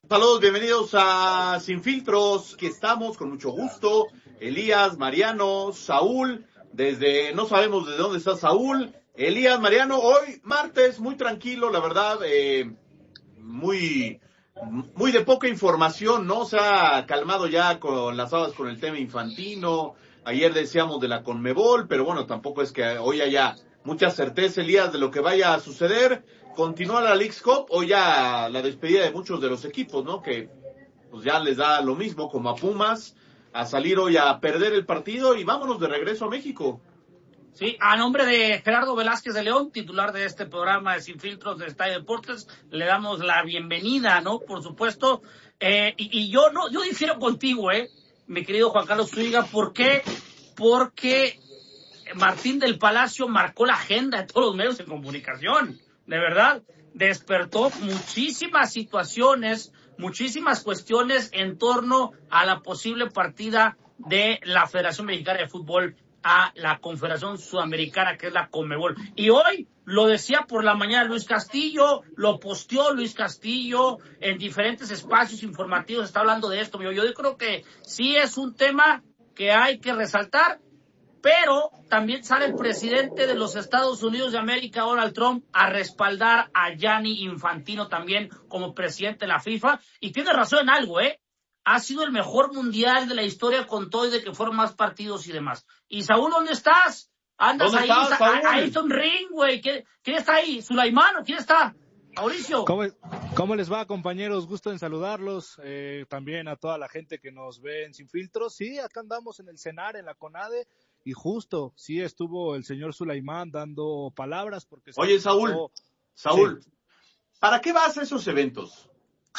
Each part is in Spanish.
Saludos, bienvenidos a Sin Filtros, que estamos con mucho gusto. Elías, Mariano, Saúl, desde no sabemos de dónde está Saúl. Elías, Mariano, hoy martes, muy tranquilo, la verdad, muy de poca información, ¿no? Se ha calmado ya con las habas con el tema infantino. Ayer decíamos de la Conmebol, pero bueno, tampoco es que hoy haya mucha certeza, Elías, de lo que vaya a suceder. Continúa la Leagues Cup o ya la despedida de muchos de los equipos, ¿no? Que pues ya les da lo mismo, como a Pumas, a salir hoy a perder el partido y vámonos de regreso a México. Sí, a nombre de Gerardo Velázquez de León, titular de este programa de Sin Filtros de Estadio Deportes, le damos la bienvenida, ¿no? Por supuesto. Yo difiero contigo, mi querido Juan Carlos Zúñiga. ¿Por qué? Porque Martín del Palacio marcó la agenda de todos los medios de comunicación. De verdad, despertó muchísimas situaciones, muchísimas cuestiones en torno a la posible partida de la Federación Mexicana de Fútbol a la Confederación Sudamericana, que es la Conmebol. Y hoy lo decía por la mañana Luis Castillo, lo posteó Luis Castillo en diferentes espacios informativos, está hablando de esto. Yo creo que sí es un tema que hay que resaltar, pero también sale el presidente de los Estados Unidos de América, Donald Trump, a respaldar a Gianni Infantino también como presidente de la FIFA. Y tiene razón en algo, ha sido el mejor mundial de la historia con todo y de que fueron más partidos y demás. Y Saúl, ¿dónde estás? Andas ¿Dónde ahí, estás, Saúl? ahí está un ring, güey. ¿Quién está ahí? ¿Sulaimán o quién está? Mauricio. ¿Cómo les va, compañeros? Gusto en saludarlos. También a toda la gente que nos ve en Sin Filtros. Sí, acá andamos en el CENAR, en la CONADE. Y justo, sí estuvo el señor Sulaimán dando palabras porque... Oye, Saúl, sí. ¿Para qué vas a esos eventos?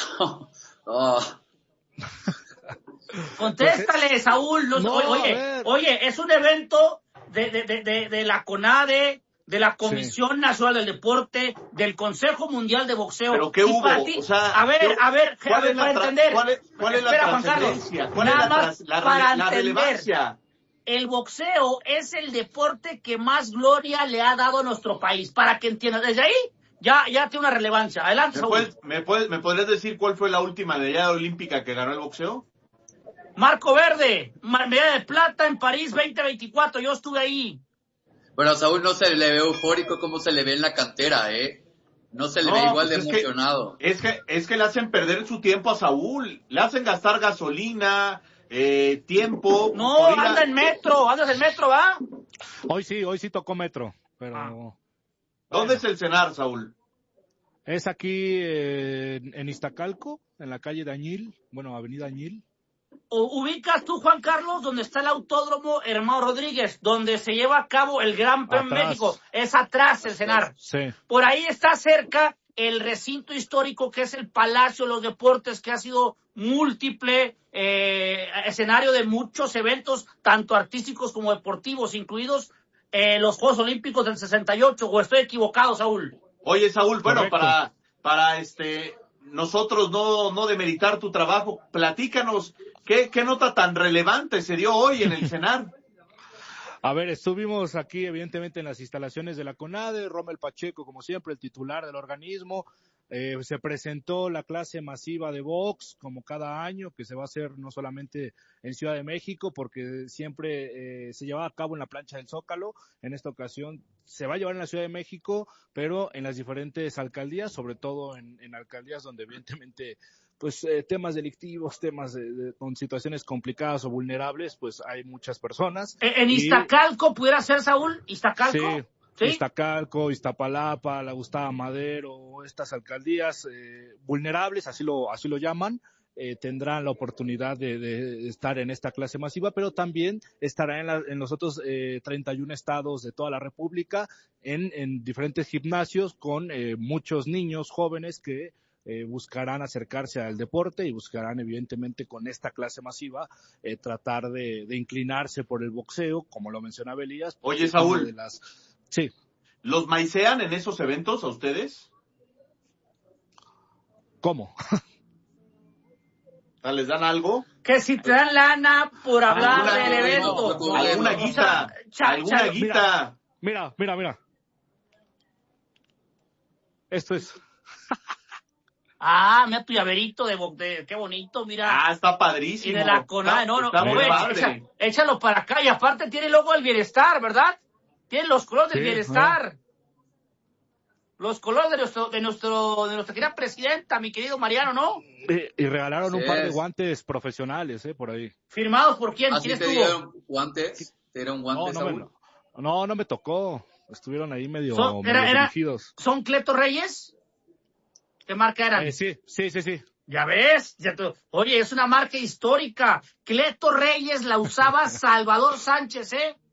Contéstale, Saúl. Oye, es un evento de la CONADE, de la Comisión Nacional del Deporte, del Consejo Mundial de Boxeo. ¿Pero qué hubo? O sea, a ver, para entender. ¿Cuál es la trascendencia? ¿Cuál es la relevancia? El boxeo es el deporte que más gloria le ha dado a nuestro país. Para que entiendas, desde ahí ya tiene una relevancia. Adelante, Saúl. ¿Me podrías decir cuál fue la última medalla olímpica que ganó el boxeo? Marco Verde, medalla de plata en París 2024. Yo estuve ahí. Bueno, a Saúl no se le ve eufórico como se le ve en la cantera, No se le ve igual de emocionado. Es que le hacen perder su tiempo a Saúl. Le hacen gastar gasolina, tiempo. No, andas en metro, ¿va? Hoy sí tocó metro, pero... ¿Dónde es el CENAR, Saúl? Es aquí en Iztacalco, en la calle de Añil, avenida Añil. ¿Ubicas tú, Juan Carlos, donde está el autódromo Hermano Rodríguez, donde se lleva a cabo el Gran Premio México? Es atrás el CENAR. Sí. Por ahí está cerca el recinto histórico que es el Palacio de los Deportes, que ha sido múltiple escenario de muchos eventos, tanto artísticos como deportivos, incluidos los Juegos Olímpicos del 68, ¿o estoy equivocado, Saúl? Oye, Saúl, bueno, correcto. para nosotros no demeritar tu trabajo, platícanos, ¿qué nota tan relevante se dio hoy en el CENAR? A ver, estuvimos aquí evidentemente en las instalaciones de la CONADE, Rommel Pacheco, como siempre, el titular del organismo. Se presentó la clase masiva de box, como cada año, que se va a hacer no solamente en Ciudad de México, porque siempre se lleva a cabo en la plancha del Zócalo. En esta ocasión se va a llevar en la Ciudad de México, pero en las diferentes alcaldías, sobre todo en alcaldías donde evidentemente pues temas delictivos, temas con situaciones complicadas o vulnerables, pues hay muchas personas. ¿En Iztacalco pudiera ser, Saúl? ¿Iztacalco? Sí. Iztacalco, Iztapalapa, La Gustavo Madero, estas alcaldías vulnerables, así lo llaman, tendrán la oportunidad de estar en esta clase masiva, pero también estará en los otros 31 estados de toda la República, en diferentes gimnasios con muchos niños jóvenes que buscarán acercarse al deporte y buscarán evidentemente con esta clase masiva tratar de inclinarse por el boxeo, como lo mencionaba Elías. Oye, Saúl, sí. ¿Los maicean en esos eventos a ustedes? ¿Cómo? ¿Les dan algo? Que si te dan lana por hablar del evento. ¿Alguna guita? ¿Alguna guita? Mira. Esto es... Ah, mira tu llaverito de qué bonito, mira. Ah, está padrísimo. Y de la CONADE, está muy padre. Échalo para acá. Y aparte tiene el logo del bienestar, ¿verdad? Tiene los colores del bienestar. Los colores de nuestra querida presidenta, mi querido Mariano, ¿no? Y regalaron un par de guantes profesionales, por ahí. ¿Firmados por quién? ¿Así ¿Quién te estuvo? dieron guantes? ¿Te dieron guantes, Saúl? No me tocó. Estuvieron ahí medio dirigidos. ¿Son Cleto Reyes? ¿Qué marca eran? Sí. Ya ves, oye, es una marca histórica. Cleto Reyes la usaba Salvador Sánchez,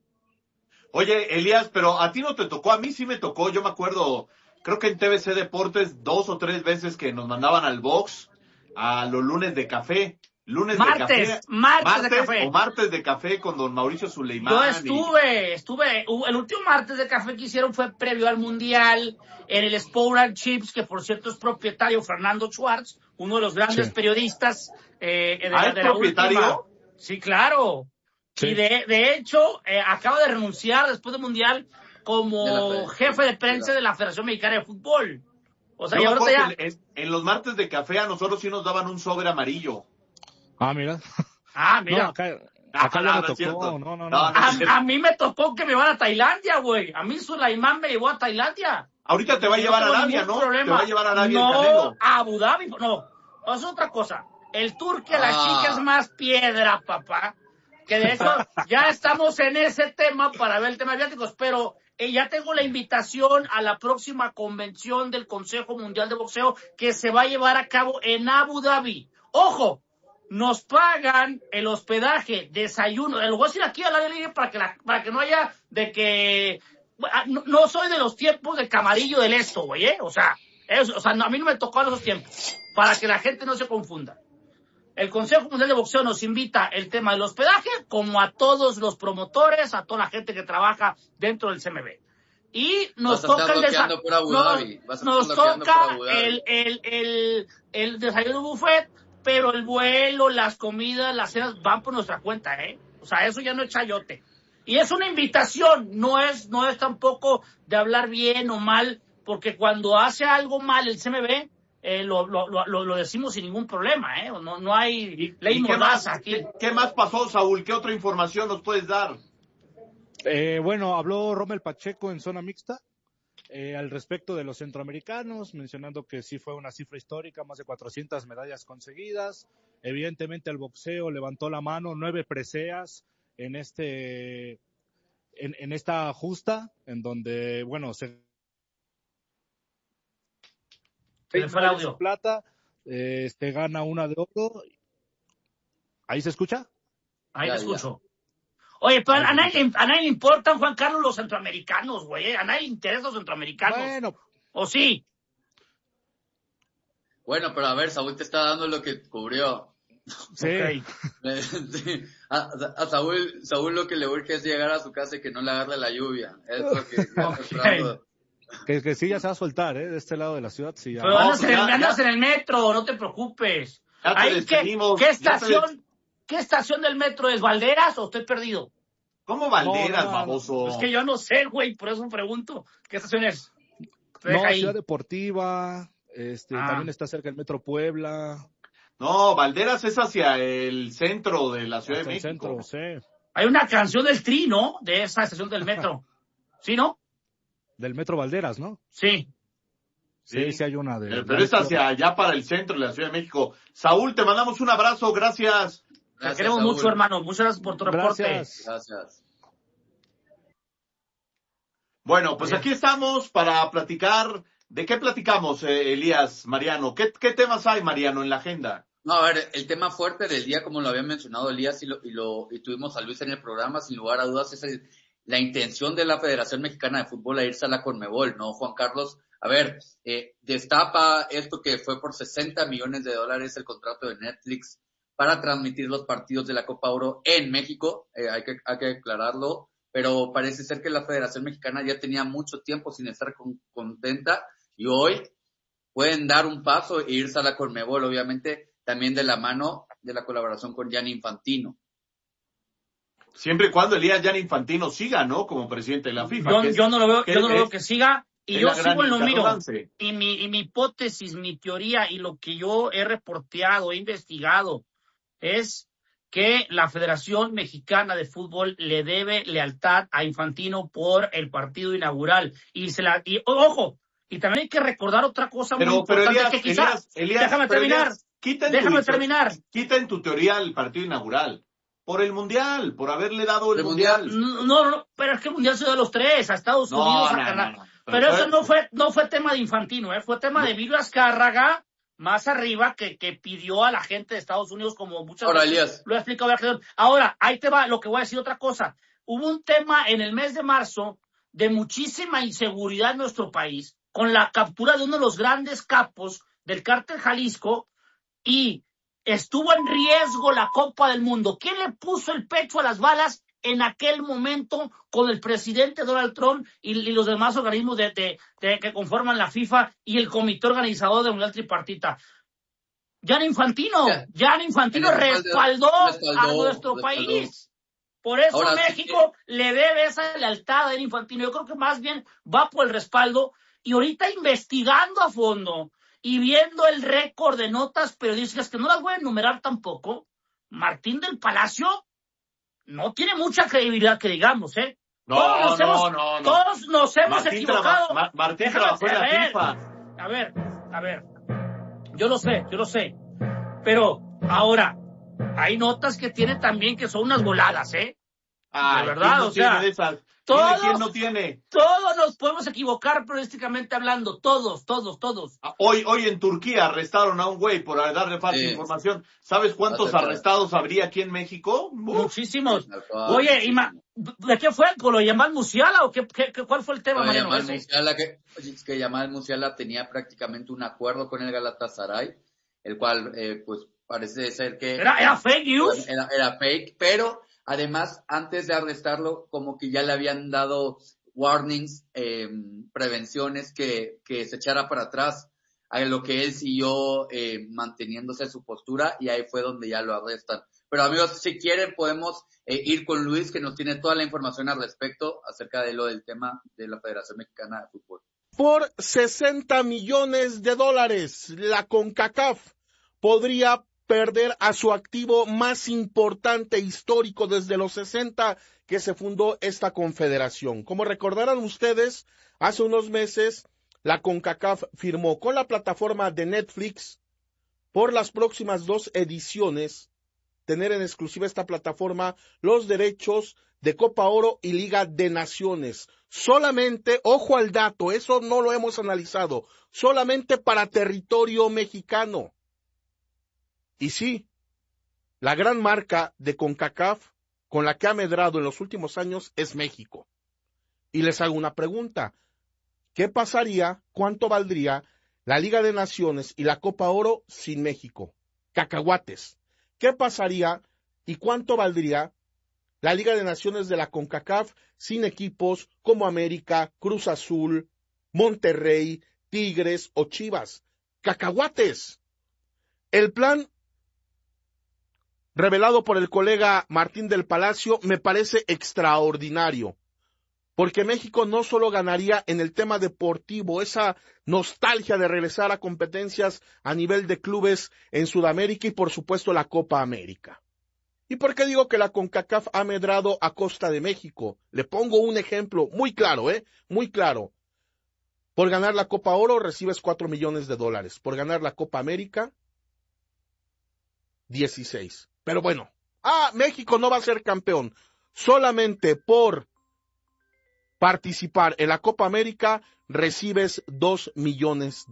Oye, Elías, pero a ti no te tocó, a mí sí me tocó, yo me acuerdo, creo que en TVC Deportes 2 o 3 veces que nos mandaban al box a los lunes de café. Martes de café. O martes de café con don Mauricio Suleimán. Yo estuve, el último martes de café que hicieron fue previo al Mundial, en el Sport and Chips, que por cierto es propietario Fernando Schwartz, uno de los grandes periodistas de ¿es propietario? última. Sí, claro. Sí. Y de hecho, acaba de renunciar después del Mundial como jefe de prensa de la Federación Mexicana de Fútbol. O sea, en los martes de café a nosotros sí nos daban un sobre amarillo. Ah, mira. No, acá no me tocó. No. A mí me tocó que me van a Tailandia, güey. A mí Sulaimán me llevó a Tailandia. Ahorita te va a llevar a Arabia, ¿no? Problema. Te va a llevar a Arabia. No, a Abu Dhabi. No, es otra cosa. El tour que la chica es más piedra, papá. Que de hecho ya estamos en ese tema para ver el tema de viáticos, pero ya tengo la invitación a la próxima convención del Consejo Mundial de Boxeo que se va a llevar a cabo en Abu Dhabi. ¡Ojo! Nos pagan el hospedaje, desayuno. Lo voy a decir aquí al aire libre para que no haya de que... No soy de los tiempos de Camarillo del Esto, güey, O sea, a mí no me tocó en esos tiempos. Para que la gente no se confunda. El Consejo Mundial de Boxeo nos invita el tema del hospedaje, como a todos los promotores, a toda la gente que trabaja dentro del CMB. Y nos toca el desayuno buffet, pero el vuelo, las comidas, las cenas van por nuestra cuenta, O sea, eso ya no es chayote. Y es una invitación, no es tampoco de hablar bien o mal, porque cuando hace algo mal el CMB, lo decimos sin ningún problema, No hay ley mordaza aquí. ¿Qué más pasó, Saúl? ¿Qué otra información nos puedes dar? Bueno, habló Rommel Pacheco en zona mixta al respecto de los centroamericanos, mencionando que sí fue una cifra histórica, más de 400 medallas conseguidas. Evidentemente el boxeo levantó la mano, 9 preseas en esta justa, en donde, bueno, se fue el audio. Plata, gana una de oro. ¿Ahí se escucha? Ahí te escucho. Oye, pero a nadie le importan, Juan Carlos, los centroamericanos, güey. A nadie le interesan los centroamericanos. Bueno. ¿O sí? Bueno, pero a ver, Saúl te está dando lo que cubrió. Sí. Okay. A Saúl lo que le urge es llegar a su casa y que no le agarre la lluvia. Es lo que está esperando. Que sí ya se va a soltar, de este lado de la ciudad. Sí, ya. Pero andas en el metro, no te preocupes. ¿Qué estación del metro es? ¿Valderas o estoy perdido? ¿Cómo Valderas, baboso? Es que yo no sé, güey, por eso pregunto. ¿Qué estación es? Ciudad Deportiva, también está cerca del Metro Puebla. No, Valderas es hacia el centro de la Ciudad de México. El centro, sí. Hay una canción del Tri, ¿no? De esa estación del metro. ¿Sí, no? Del Metro Valderas, ¿no? Sí. Sí, hay una de... Pero es hacia allá para el centro de la Ciudad de México. Saúl, te mandamos un abrazo, gracias. Te queremos mucho, hermano. Muchas gracias por tu reporte. Gracias. Bueno, pues aquí estamos para platicar. ¿De qué platicamos, Elías, Mariano? ¿Qué temas hay, Mariano, en la agenda? No, a ver, el tema fuerte del día, como lo había mencionado Elías y tuvimos a Luis en el programa, sin lugar a dudas, es la intención de la Federación Mexicana de Fútbol a irse a la Conmebol, ¿no, Juan Carlos? A ver, destapa esto que fue por $60 millones el contrato de Netflix para transmitir los partidos de la Copa Oro en México, hay que aclararlo, pero parece ser que la Federación Mexicana ya tenía mucho tiempo sin estar contenta y hoy pueden dar un paso e irse a la Conmebol, obviamente también de la mano de la colaboración con Gianni Infantino. Siempre y cuando Elías Gianni Infantino siga, ¿no? Como presidente de la FIFA. Yo no lo veo que siga, Y Es yo la gran sigo en lo mío. interrogante. Y mi hipótesis, mi teoría y lo que yo he reporteado, he investigado, es que la Federación Mexicana de Fútbol le debe lealtad a Infantino por el partido inaugural. Y ojo, y también hay que recordar otra cosa muy Pero importante que quizás, déjame terminar, quita en tu teoría el partido inaugural. Por el Mundial, por haberle dado el El Mundial. No, pero es que el Mundial se dio a los tres, a Estados Unidos, a Canadá. No. Pero eso no fue tema de Infantino, fue tema de Emilio Azcárraga, más arriba, que pidió a la gente de Estados Unidos, como muchas veces Elías, lo ha explicado. Ahora, ahí te va lo que voy a decir otra cosa. Hubo un tema en el mes de marzo de muchísima inseguridad en nuestro país, con la captura de uno de los grandes capos del cártel Jalisco, y estuvo en riesgo la Copa del Mundo. ¿Quién le puso el pecho a las balas en aquel momento con el presidente Donald Trump y los demás organismos que conforman la FIFA y el comité organizador del Mundial Tripartita? Gianni Infantino respaldó a nuestro país. Por eso ahora, México le debe esa lealtad a Infantino. Yo creo que más bien va por el respaldo, y ahorita investigando a fondo y viendo el récord de notas periodísticas, que no las voy a enumerar tampoco, Martín del Palacio no tiene mucha credibilidad, que digamos, ¿eh? No. Todos nos hemos equivocado. Martín trabajó en la FIFA. A ver. Yo lo sé. Pero ahora, hay notas que tiene también que son unas voladas, ¿eh? De verdad, o sea, ¿quién no tiene? Todos nos podemos equivocar periodísticamente hablando, todos. Hoy en Turquía arrestaron a un güey por darle falsa información. ¿Sabes cuántos arrestados habría aquí en México? Muchísimos. Oye, ¿de qué fue? ¿Con lo de Yamal Musiala o cuál fue el tema, Mariano? Que Yamal Musiala tenía prácticamente un acuerdo con el Galatasaray, el cual, pues, parece ser que... ¿Era fake news? Era fake, pero... Además, antes de arrestarlo, como que ya le habían dado warnings, prevenciones que se echara para atrás, a lo que él siguió manteniéndose en su postura, y ahí fue donde ya lo arrestan. Pero amigos, si quieren podemos ir con Luis, que nos tiene toda la información al respecto acerca de lo del tema de la Federación Mexicana de Fútbol. Por $60 millones, la CONCACAF podría perder a su activo más importante histórico desde los 60 que se fundó esta confederación. Como recordarán ustedes, hace unos meses la CONCACAF firmó con la plataforma de Netflix por las próximas 2 ediciones tener en exclusiva esta plataforma los derechos de Copa Oro y Liga de Naciones. Solamente, ojo al dato, eso no lo hemos analizado, solamente para territorio mexicano. Y sí, la gran marca de CONCACAF con la que ha medrado en los últimos años es México. Y les hago una pregunta. ¿Qué pasaría, cuánto valdría la Liga de Naciones y la Copa Oro sin México? Cacahuates. ¿Qué pasaría y cuánto valdría la Liga de Naciones de la CONCACAF sin equipos como América, Cruz Azul, Monterrey, Tigres o Chivas? Cacahuates. El plan revelado por el colega Martín del Palacio me parece extraordinario, porque México no solo ganaría en el tema deportivo, esa nostalgia de regresar a competencias a nivel de clubes en Sudamérica y por supuesto la Copa América. ¿Y por qué digo que la CONCACAF ha medrado a costa de México? Le pongo un ejemplo muy claro, muy claro. Por ganar la Copa Oro recibes $4 millones. Por ganar la Copa América, 16. Pero bueno, México no va a ser campeón. Solamente por participar en la Copa América recibes $2 millones.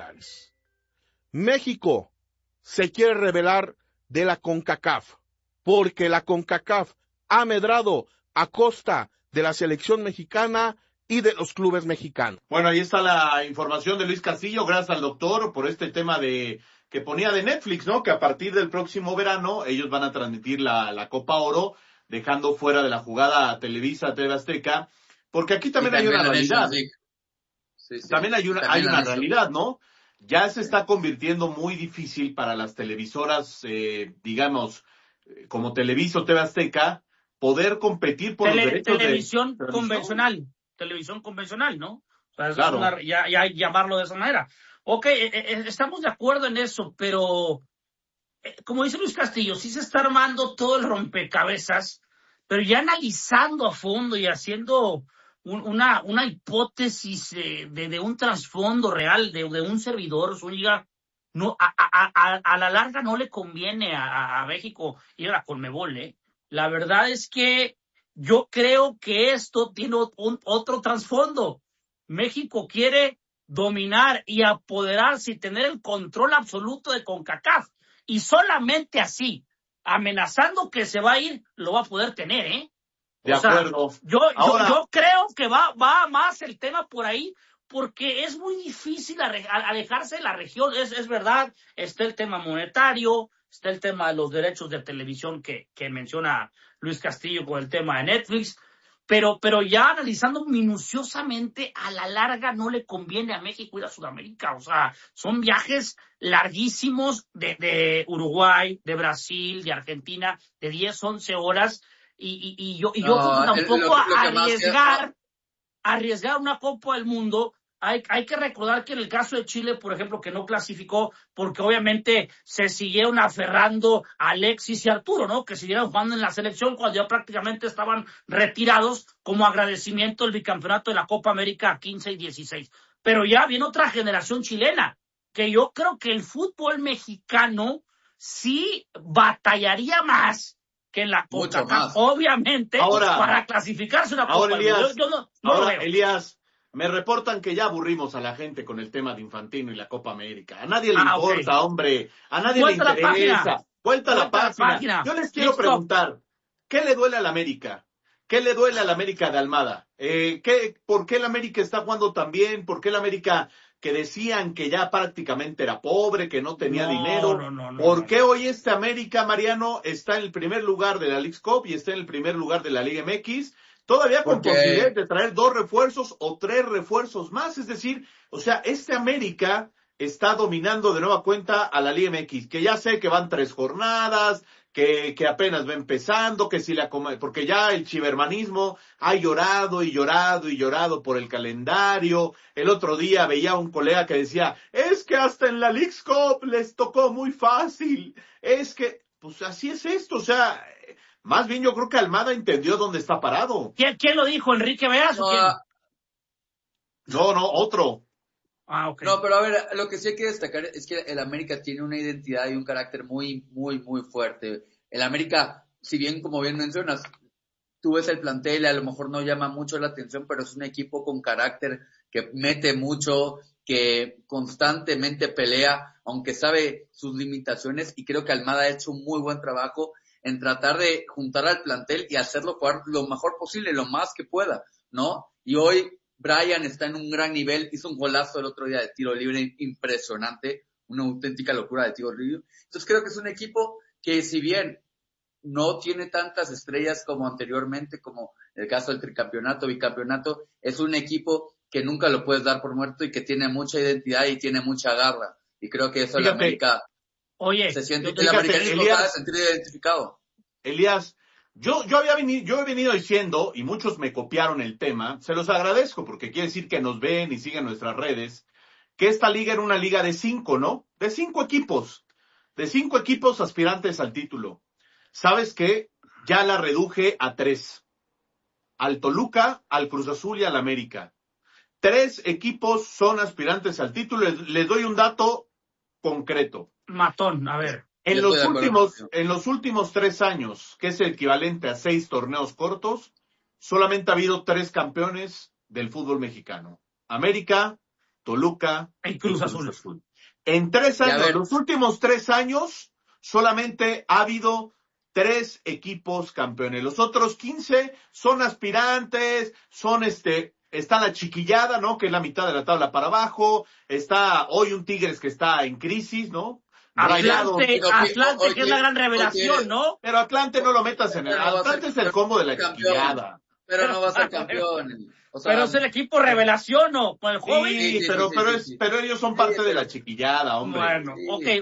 México se quiere revelar de la CONCACAF porque la CONCACAF ha medrado a costa de la selección mexicana y de los clubes mexicanos. Bueno, ahí está la información de Luis Castillo. Gracias al doctor por este tema que ponía de Netflix, ¿no? Que a partir del próximo verano ellos van a transmitir la Copa Oro, dejando fuera de la jugada a Televisa, TV Azteca, porque aquí también hay una realidad. Sí. También hay una realidad, ¿no? Ya se está convirtiendo muy difícil para las televisoras, digamos, como Televisa o TV Azteca, poder competir por los derechos televisión convencional, ¿no? O sea, Claro. ya llamarlo de esa manera. Ok, estamos de acuerdo en eso, pero como dice Luis Castillo, sí se está armando todo el rompecabezas, pero ya analizando a fondo y haciendo una hipótesis de un trasfondo real de un servidor, Zúñiga, no, a la larga no le conviene a México ir a la Conmebol, ¿eh? La verdad es que yo creo que esto tiene otro trasfondo. México quiere dominar y apoderarse y tener el control absoluto de CONCACAF. Y solamente así, amenazando que se va a ir, lo va a poder tener, ¿eh? De acuerdo. Yo creo que va más el tema por ahí, porque es muy difícil alejarse de la región. Es verdad, está el tema monetario, está el tema de los derechos de televisión que menciona Luis Castillo con el tema de Netflix, pero ya analizando minuciosamente, a la larga no le conviene a México ir a Sudamérica. O sea, son viajes larguísimos de Uruguay, de Brasil, de Argentina, de 10, 11 horas, y yo creo que tampoco arriesgar una Copa del Mundo. Hay que recordar que en el caso de Chile, por ejemplo, que no clasificó, porque obviamente se siguieron aferrando a Alexis y Arturo, ¿no? Que siguieron jugando en la selección cuando ya prácticamente estaban retirados como agradecimiento del bicampeonato de la Copa América 15 y 16. Pero ya viene otra generación chilena, que yo creo que el fútbol mexicano sí batallaría más que en la CONCACAF, obviamente, para clasificarse una Copa del Mundo. Yo no lo veo. Elías, me reportan que ya aburrimos a la gente con el tema de Infantino y la Copa América. A nadie le importa, hombre. A nadie le interesa. Vuelta a la página. Yo les quiero preguntar, ¿qué le duele a la América? ¿Qué le duele a la América de Almada? ¿Por qué la América está jugando tan bien? ¿Por qué la América que decían que ya prácticamente era pobre, que no tenía dinero? ¿Por qué hoy este América, Mariano, está en el primer lugar de la Leagues Cup y está en el primer lugar de la Liga MX? Todavía con posibilidad de traer 2 refuerzos o 3 refuerzos más. Es decir, o sea, este América está dominando de nueva cuenta a la Liga MX, que ya sé que van 3 jornadas, que apenas va empezando, porque ya el chivermanismo ha llorado y llorado y llorado por el calendario. El otro día veía a un colega que decía, es que hasta en la Leagues Cup les tocó muy fácil. Es que, pues así es esto, o sea, más bien yo creo que Almada entendió dónde está parado. ¿Quién lo dijo? ¿Enrique Beas o quién? No, otro. Okay. No, pero a ver, lo que sí hay que destacar es que el América tiene una identidad y un carácter muy, muy, muy fuerte. El América, si bien, como bien mencionas, tú ves el plantel y a lo mejor no llama mucho la atención, pero es un equipo con carácter que mete mucho, que constantemente pelea, aunque sabe sus limitaciones, y creo que Almada ha hecho un muy buen trabajo en tratar de juntar al plantel y hacerlo jugar lo mejor posible, lo más que pueda, ¿no? Y hoy Brian está en un gran nivel, hizo un golazo el otro día de tiro libre impresionante, una auténtica locura de tiro libre. Entonces creo que es un equipo que, si bien no tiene tantas estrellas como anteriormente, como el caso del tricampeonato, bicampeonato, es un equipo que nunca lo puedes dar por muerto y que tiene mucha identidad y tiene mucha garra. Y creo que eso en América se siente, el americanismo va a sentir identificado. Elías, yo he venido diciendo, y muchos me copiaron el tema, se los agradezco porque quiere decir que nos ven y siguen nuestras redes, que esta liga era una liga de 5, ¿no? De 5 equipos, aspirantes al título. ¿Sabes qué? Ya la reduje a 3. Al Toluca, al Cruz Azul y al América. 3 equipos son aspirantes al título. Les doy un dato concreto. Matón, a ver. En los últimos 3 años, que es el equivalente a 6 torneos cortos, solamente ha habido 3 campeones del fútbol mexicano. América, Toluca y Cruz Azul. En 3 años, los últimos 3 años, solamente ha habido 3 equipos campeones. Los otros 15 son aspirantes, está la chiquillada, ¿no? Que es la mitad de la tabla para abajo. Está hoy un Tigres que está en crisis, ¿no? Atlante, que es la gran revelación, ¿no? Pero Atlante no lo metas en el... Atlante es el combo de la chiquillada. Pero no va a ser campeón. O sea, pero es el equipo revelación, ¿no? Con el joven. Sí, pero ellos son parte de la chiquillada, hombre. Bueno,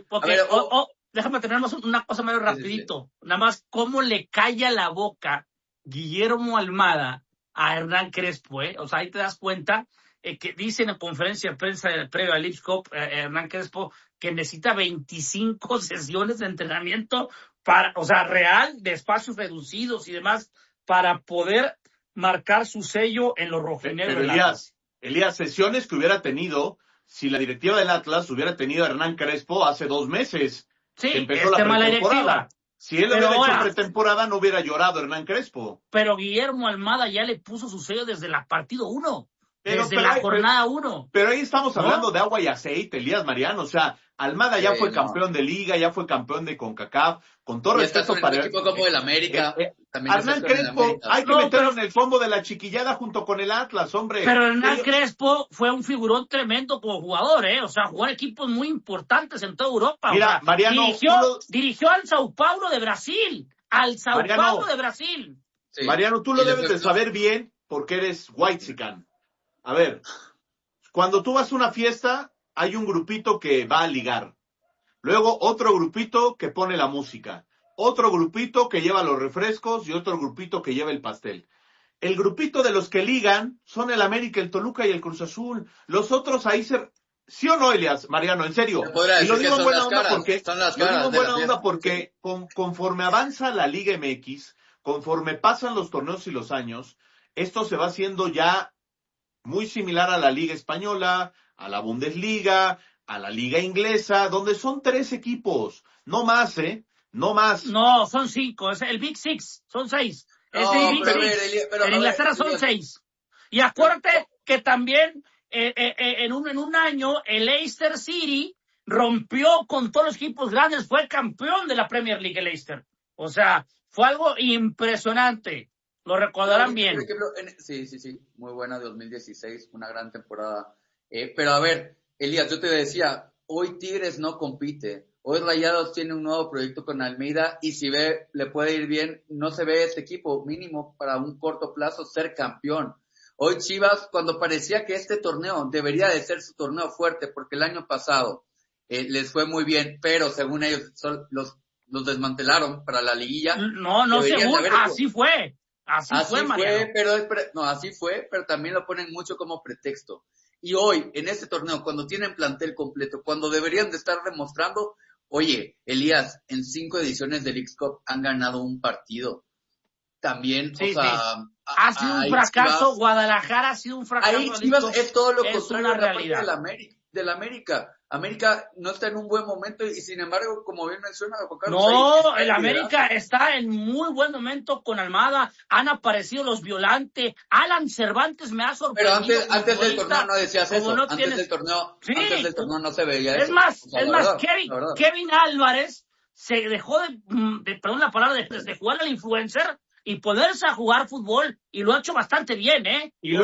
déjame tenernos una cosa medio rapidito. Nada más, ¿cómo le calla la boca Guillermo Almada a Hernán Crespo, O sea, ahí te das cuenta que dice en la conferencia de prensa previo al Leagues Cup, Hernán Crespo, que necesita 25 sesiones de entrenamiento real, de espacios reducidos y demás, para poder marcar su sello en los rojinegros. Pero Elías, sesiones que hubiera tenido si la directiva del Atlas hubiera tenido a Hernán Crespo hace 2 meses. Sí, que empezó la pretemporada. Si él hubiera hecho pretemporada, no hubiera llorado Hernán Crespo. Pero Guillermo Almada ya le puso su sello desde la partido 1. Desde la jornada 1. Pero ahí estamos hablando de agua y aceite, Elías Mariano. O sea, Almada ya fue campeón de Liga, ya fue campeón de CONCACAF. Con todo respeto para el equipo como el América. Hernán Crespo, hay que meterlo en el combo de la chiquillada junto con el Atlas, hombre. Pero Hernán Crespo fue un figurón tremendo como jugador, O sea, jugó en equipos muy importantes en toda Europa. Mira, Mariano, dirigió al Sao Paulo de Brasil. Paulo de Brasil. Sí. Mariano, tú lo debes de saber bien porque eres whitezican. A ver, cuando tú vas a una fiesta, hay un grupito que va a ligar. Luego otro grupito que pone la música. Otro grupito que lleva los refrescos y otro grupito que lleva el pastel. El grupito de los que ligan son el América, el Toluca y el Cruz Azul. Los otros ahí ¿Sí o no, Elias? Mariano, en serio. Y lo digo en buena onda porque conforme avanza la Liga MX, conforme pasan los torneos y los años, esto se va haciendo ya muy similar a la Liga Española, a la Bundesliga, a la Liga Inglesa, donde son 3 equipos. No más, No más. No, son 5. Es el Big Six. Son 6. Es el Big Six. En Inglaterra son 6. Y acuérdate que también en un año el Leicester City rompió con todos los equipos grandes. Fue campeón de la Premier League el Leicester. O sea, fue algo impresionante. Lo recordarán bien. Por ejemplo, sí. Muy buena 2016. Una gran temporada. Pero a ver, Elías, yo te decía, hoy Tigres no compite. Hoy Rayados tiene un nuevo proyecto con Almeida y si le puede ir bien, no se ve este equipo mínimo para un corto plazo ser campeón. Hoy Chivas, cuando parecía que este torneo debería de ser su torneo fuerte, porque el año pasado les fue muy bien, pero según ellos los desmantelaron para la liguilla. No, según, así fue. Así fue, así fue, pero también lo ponen mucho como pretexto. Y hoy, en este torneo, cuando tienen plantel completo, cuando deberían de estar demostrando, oye, Elías, en 5 ediciones del Leagues Cup han ganado un partido. También, sí, ha sido un fracaso, Chivas, Guadalajara ha sido un fracaso. Ahí Chivas es todo lo contrario de la América. América no está en un buen momento y sin embargo, como bien menciona Juan Carlos. No, el América está en muy buen momento con Almada. Han aparecido los Violantes. Alan Cervantes me ha sorprendido. Pero antes del torneo no decías eso. Antes del torneo no se veía eso. Es más, Kevin Álvarez se dejó perdón la palabra, de jugar al influencer y ponerse a jugar fútbol, y lo ha hecho bastante bien, Y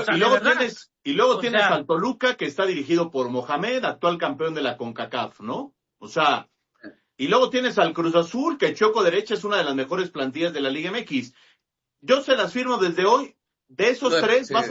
luego tienes al Toluca, que está dirigido por Mohamed, actual campeón de la CONCACAF, ¿no? O sea, y luego tienes al Cruz Azul, que Choco Derecha es una de las mejores plantillas de la Liga MX. Yo se las firmo desde hoy. De esos tres va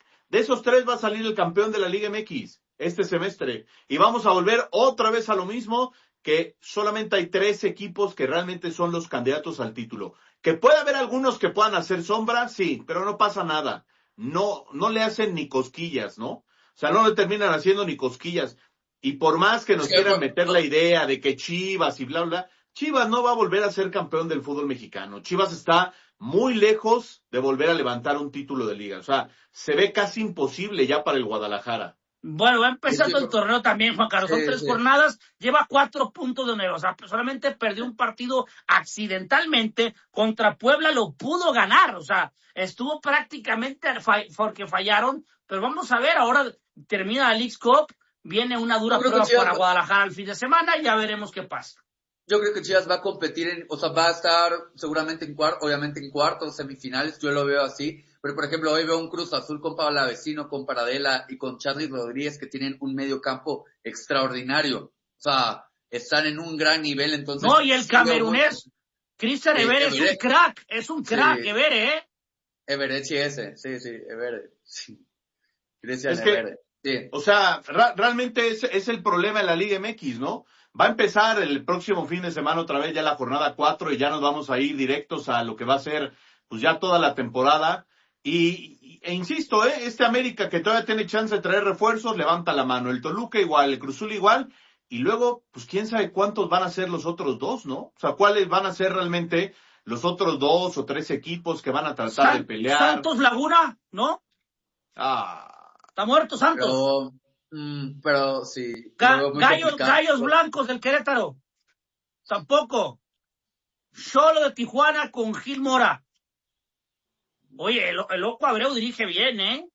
a salir el campeón de la Liga MX este semestre. Y vamos a volver otra vez a lo mismo, que solamente hay 3 equipos que realmente son los candidatos al título. Que puede haber algunos que puedan hacer sombra, sí, pero no pasa nada. No le hacen ni cosquillas, ¿no? O sea, no le terminan haciendo ni cosquillas. Y por más que nos quieran meter la idea de que Chivas y bla, bla, Chivas no va a volver a ser campeón del fútbol mexicano. Chivas está muy lejos de volver a levantar un título de liga. O sea, se ve casi imposible ya para el Guadalajara. Bueno, va empezando el torneo también, Juan Carlos. Son 3 jornadas, lleva 4 puntos de 9. O sea, solamente perdió un partido accidentalmente contra Puebla, lo pudo ganar. O sea, estuvo prácticamente porque fallaron. Pero vamos a ver, ahora termina la Leagues Cup, viene una dura prueba para Guadalajara el fin de semana y ya veremos qué pasa. Yo creo que Chivas va a competir va a estar seguramente obviamente en cuartos, semifinales, yo lo veo así. Pero, por ejemplo, hoy veo un Cruz Azul con Palavecino, con Paradela y con Charly Rodríguez que tienen un medio campo extraordinario. O sea, están en un gran nivel, entonces. No, y el camerunés, Cristian Everett es un crack, Everett, Everett, sí, Everett, sí. Cristian Everett, sí. O sea, realmente es el problema en la Liga MX, ¿no? Va a empezar el próximo fin de semana otra vez ya la jornada 4 y ya nos vamos a ir directos a lo que va a ser, pues ya toda la temporada. E insisto, este América que todavía tiene chance de traer refuerzos, levanta la mano. El Toluca igual, el Cruz Azul igual. Y luego, pues quién sabe cuántos van a ser los otros dos, ¿no? O sea, cuáles van a ser realmente los otros 2 o 3 equipos que van a tratar de pelear. Santos Laguna, ¿no? Está muerto Santos. Pero sí. Gallos Blancos del Querétaro. Tampoco. Solo de Tijuana con Gil Mora. Oye, el loco Abreu dirige bien, ¿eh?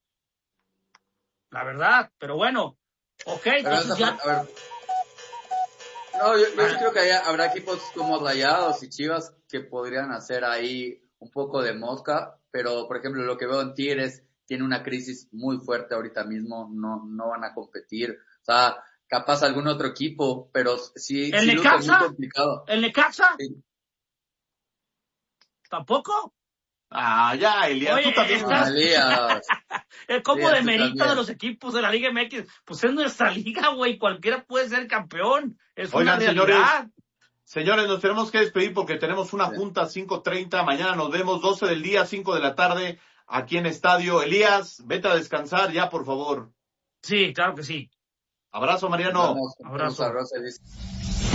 La verdad, pero bueno. Ok, entonces ya... A ver. No, yo sí creo que habrá equipos como Rayados y Chivas que podrían hacer ahí un poco de mosca, pero por ejemplo lo que veo en Tigres tiene una crisis muy fuerte ahorita mismo, no van a competir, o sea, capaz algún otro equipo, pero sí luce muy complicado. ¿El Necaxa? Sí. ¿Tampoco? Ya, Elías, oye, tú también. Elías. ¿Cómo demerita de los equipos de la Liga MX? Pues es nuestra liga, güey, cualquiera puede ser campeón. Oigan, señores, nos tenemos que despedir porque tenemos una junta 5:30, mañana nos vemos 12 del día, 5 de la tarde, aquí en Estadio. Elías, vete a descansar ya, por favor. Sí, claro que sí. Abrazo, Mariano. Abrazo. Abrazo.